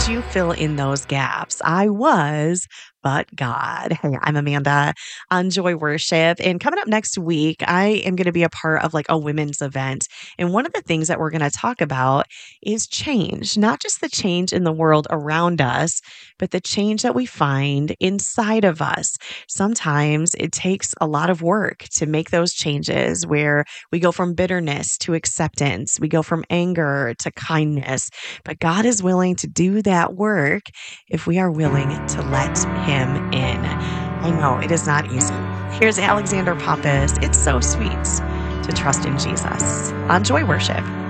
you fill in those gaps? I was, but God. Hey, I'm Amanda on Joy Worship. And coming up next week, I am going to be a part of like a women's event. And one of the things that we're going to talk about is change, not just the change in the world around us, but the change that we find inside of us. Sometimes it takes a lot of work to make those changes where we go from bitterness to acceptance, we go from anger to kindness. But God is willing to do that work if we are willing to let Him in. I know it is not easy. Here's Alexander Pappas. It's so sweet to trust in Jesus on Joy Worship.